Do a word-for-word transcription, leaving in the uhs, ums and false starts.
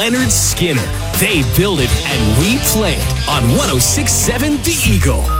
Leonard Skinner. They build it and we play it on one oh six point seven The Eagle.